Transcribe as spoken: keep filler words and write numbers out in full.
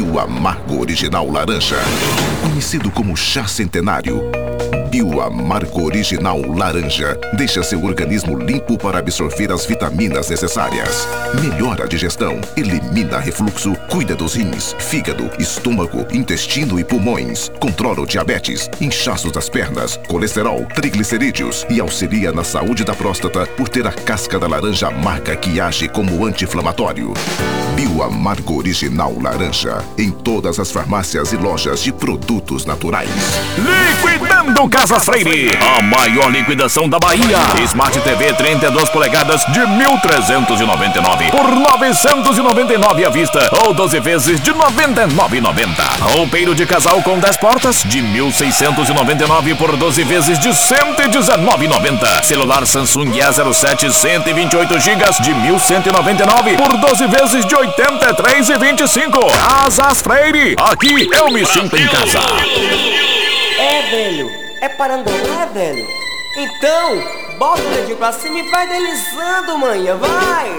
Bio Amargo Original Laranja. Conhecido como chá centenário, Bio Amargo Original Laranja deixa seu organismo limpo para absorver as vitaminas necessárias. Melhora a digestão, elimina refluxo, cuida dos rins, fígado, estômago, intestino e pulmões. Controla o diabetes, inchaços das pernas, colesterol, triglicerídeos e auxilia na saúde da próstata por ter a casca da laranja amarga que age como anti-inflamatório. Bio Amargo Original Laranja. Em todas as farmácias e lojas de produtos naturais. Liquidando Casas Freire, a maior liquidação da Bahia. Smart T V trinta e duas polegadas de mil trezentos e noventa e nove por novecentos e noventa e nove à vista ou doze vezes de noventa e nove reais e noventa centavos. Roupeiro de casal com dez portas de mil seiscentos e noventa e nove por doze vezes de cento e dezenove reais e noventa centavos. Celular Samsung A zero sete cento e vinte e oito gigas de mil cento e noventa e nove por doze vezes de oitenta e três reais e vinte e cinco centavos. Casas Freire, aqui eu me sinto em casa. É, velho, é parangolé, velho. Então, bota o dedinho pra cima e vai deslizando, manhã, vai!